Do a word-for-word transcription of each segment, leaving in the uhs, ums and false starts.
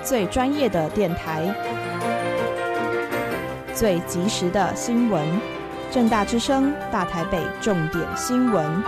最专业的电台，最及时的新闻。政大之声，大台北重点新闻。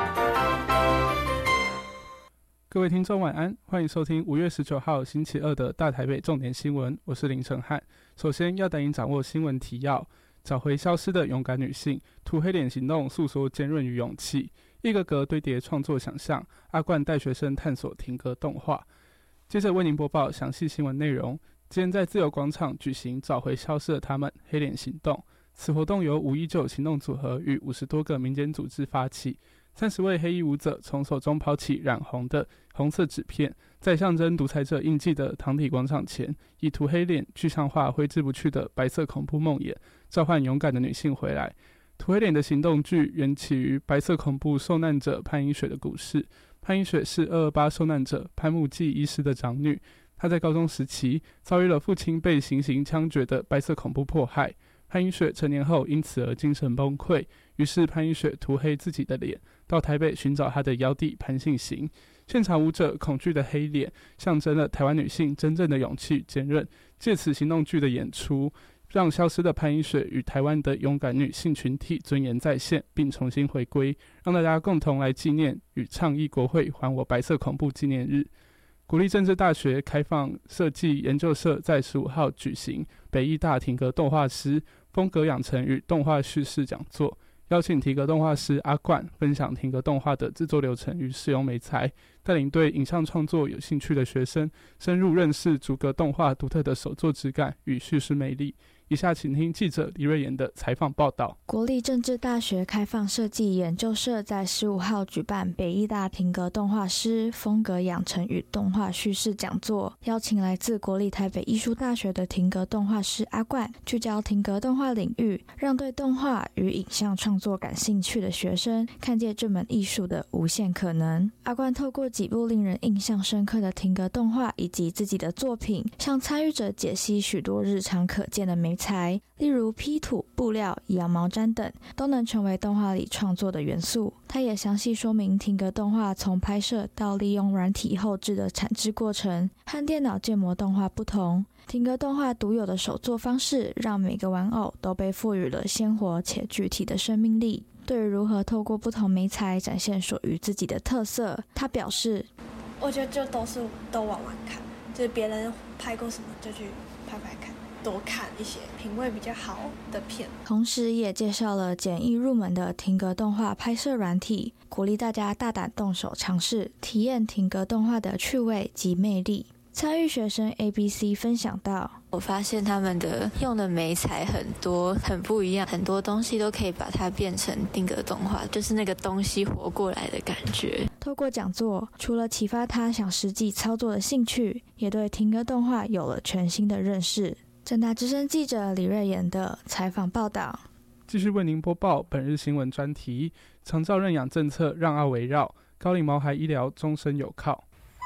各位听众晚安，欢迎收听五月十九号星期二的大台北重点新闻，我是林承翰。首先要带您掌握新闻提要：找回消失的勇敢女性，涂黑脸行动诉说坚韧与勇气，一个个堆叠创作想象，阿冠带学生探索停格动画。接着为您播报详细新闻内容。今天在自由广场举行找回消失的他们黑脸行动，此活动由五一九行动组合与五十多个民间组织发起。三十位黑衣舞者从手中抛起染红的红色纸片，在象征独裁者印记的唐体广场前，以涂黑脸具象化挥之不去的白色恐怖梦魇，召唤勇敢的女性回来。涂黑脸的行动剧缘起于白色恐怖受难者潘英雪的故事。潘英雪是二二八受难者潘木纪医师的长女，她在高中时期遭遇了父亲被行刑枪决的白色恐怖迫害。潘英雪成年后因此而精神崩溃，于是潘英雪涂黑自己的脸，到台北寻找她的妖弟潘信行。现场舞者恐惧的黑脸象征了台湾女性真正的勇气与坚韧。借此行动剧的演出，让消失的潘英雪与台湾的勇敢女性群体尊严再现，并重新回归，让大家共同来纪念与倡议国会还我白色恐怖纪念日。国立政治大学开放设计研究社在十五号举行北艺大停格动画师风格养成与动画叙事讲座，邀请停格动画师阿冠分享停格动画的制作流程与使用媒材，带领对影像创作有兴趣的学生深入认识逐格动画独特的手作质感与叙事魅力。以下请听记者李瑞妍的采访报道。 国立政治大学开放设计研究社在十五号举办北艺大停格动画师风格养成与动画叙事讲座，邀请来自国立台北艺术大学的停格动画师阿冠，聚焦停格动画领域，让对动画与影像创作感兴趣的学生看见这门艺术的无限可能。阿冠透过几部令人印象深刻的停格动画以及自己的作品，向参与者解析许多日常可见的媒材，例如P土、布料、羊毛毡等，都能成为动画里创作的元素。他也详细说明停格动画从拍摄到利用软体后制的产制过程，和电脑建模动画不同。停格动画独有的手作方式，让每个玩偶都被赋予了鲜活且具体的生命力。对于如何透过不同媒材展现属于自己的特色，他表示： 我觉得就都是都玩玩看，就是别人拍过什么就去拍拍看，多看一些品味比较好的片。 同时也介绍了简易入门的停格动画拍摄软体，鼓励大家大胆动手尝试，体验停格动画的趣味及魅力。参与学生 A B C 分享到， 我发现他们的用的媒材很多，很不一样，很多东西都可以把它变成定格动画，就是那个东西活过来的感觉。 透过讲座，除了启发他想实际操作的兴趣，也对停格动画有了全新的认识。政大之声记者李瑞妍的采访报道。 继续为您播报本日新闻专题：长照认养政策让澳围绕，高龄毛孩医疗终身有靠。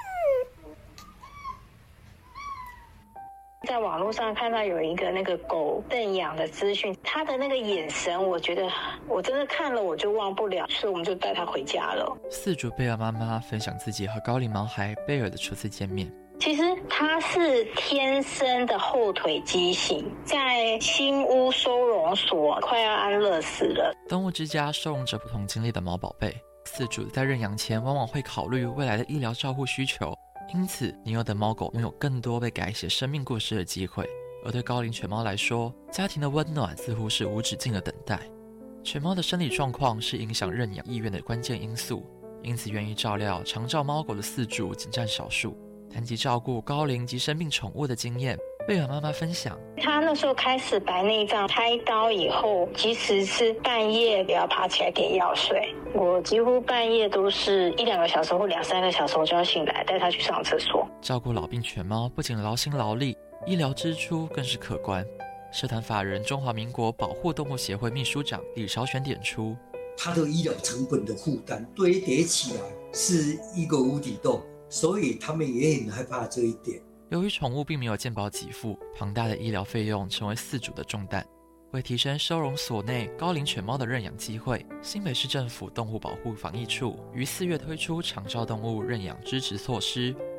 在网络上看到有一个那个狗认养的资讯，他的那个眼神，我觉得我真的看了我就忘不了，所以我们就带他回家了。 饲主贝尔妈妈分享自己和高龄毛孩贝尔的初次见面。 其实他是天生的后腿畸形，在新屋收容所快要安乐死了。 动物之家收容着不同经历的毛宝贝，饲主在认养前往往会考虑未来的医疗照护需求，因此年幼的猫狗拥有更多被改写生命故事的机会。而对高龄犬猫来说，家庭的温暖似乎是无止境的等待。犬猫的生理状况是影响认养意愿的关键因素，因此愿意照料长照猫狗的饲主仅占少数。谈及照顾高龄及生病宠物的经验，贝尔妈妈分享， 他那时候开始白内障，开刀以后，即使是半夜也要爬起来点药水。我几乎半夜都是一两个小时或两三个小时我就要醒来，带他去上厕所。 照顾老病犬猫不仅劳心劳力，医疗支出更是可观。社团法人中华民国保护动物协会秘书长李绍全点出， 他的医疗成本的负担堆叠起来是一个无底洞，所以他们也很害怕这一点。 由于宠物并没有健保给付，庞大的医疗费用成为饲主的重担。为提升收容所内高龄犬猫的认养机会，新北市政府动物保护防疫处于四月推出长照动物认养支持措施，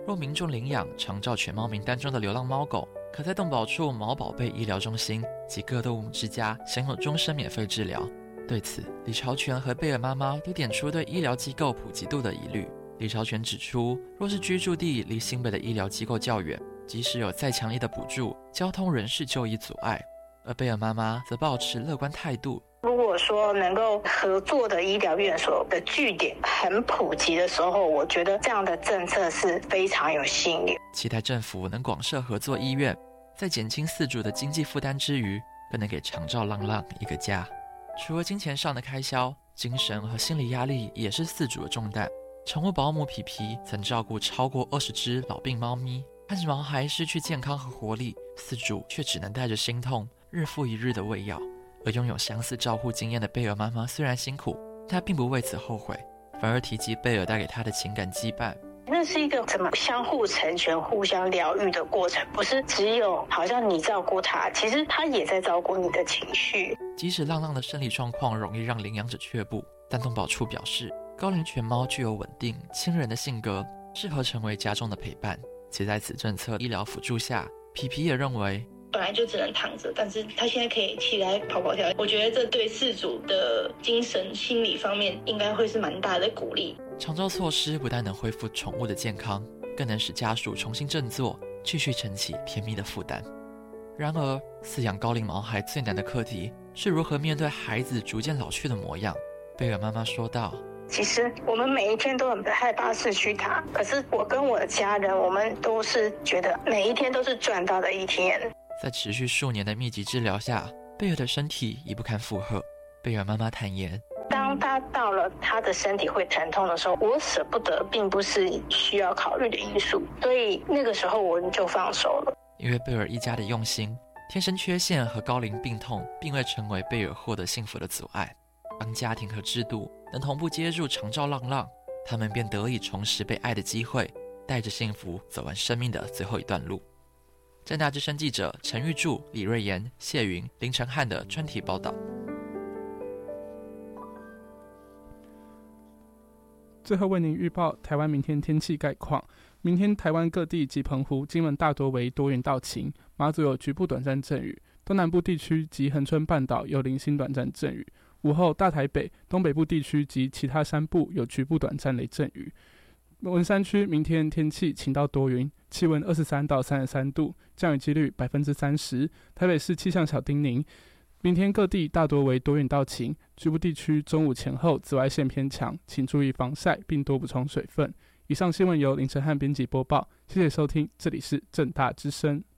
若民众领养长照犬猫名单中的流浪猫狗，可在动保处毛宝贝医疗中心及各动物之家享有终身免费治疗。对此，李朝全和贝尔妈妈都点出对医疗机构普及度的疑虑。李朝全指出，若是居住地离新北的医疗机构较远，即使有再强力的补助，交通仍是就医阻碍。而贝尔妈妈则抱持乐观态度， 如果说能够合作的医疗院所的据点很普及的时候，我觉得这样的政策是非常有吸引力。 期待政府能广设合作医院，在减轻饲主的经济负担之余，更能给长照浪浪一个家。除了金钱上的开销，精神和心理压力也是饲主的重担。宠物保姆皮皮曾照顾超过二十只老病猫咪，看着毛孩失去健康和活力，饲主却只能带着心痛，日复一日的喂药。而拥有相似照护经验的贝尔妈妈虽然辛苦，她并不为此后悔，反而提及贝尔带给她的情感羁绊。 那是一个怎么相互成全、互相疗愈的过程，不是只有好像你照顾他，其实他也在照顾你的情绪。 即使浪浪的生理状况容易让领养者却步，但动保处表示，高龄犬猫具有稳定、亲人的性格，适合成为家中的陪伴。且在此政策医疗辅助下，皮皮也认为， 本来就只能躺着，但是他现在可以起来跑跑跳，我觉得这对饲主的精神心理方面应该会是蛮大的鼓励。 长照措施不但能恢复宠物的健康，更能使家属重新振作，继续撑起甜蜜的负担。然而，饲养高龄毛孩最难的课题是如何面对孩子逐渐老去的模样。贝尔妈妈说道， 其实我们每一天都很害怕失去他，可是我跟我的家人，我们都是觉得每一天都是赚到的一天。 在持续数年的密集治疗下，贝尔的身体已不堪负荷。贝尔妈妈坦言， 当他到了他的身体会疼痛的时候，我舍不得并不是需要考虑的因素，所以那个时候我就放手了。 因为贝尔一家的用心，天生缺陷和高龄病痛并未成为贝尔获得幸福的阻碍。当家庭和制度能同步接住长照浪浪，他们便得以重拾被爱的机会，带着幸福走完生命的最后一段路。政大之声记者陈玉柱、李瑞妍、谢云、林承汉的专题报道。 最后为您预报台湾明天天气概况。明天台湾各地及澎湖、金门大多为多云到晴，马祖有局部短暂阵雨，东南部地区及恒春半岛有零星短暂阵雨。午后大台北、东北部地区及其他山部有局部短暂雷阵雨。文山区明天天气晴到多云，气温二十三到三十三度，降雨几率百分之三十。台北市气象小叮咛，明天各地大多为多云到晴，局部地区中午前后紫外线偏强，请注意防晒并多补充水分。以上新闻由林承汉编辑播报，谢谢收听，这里是政大之声。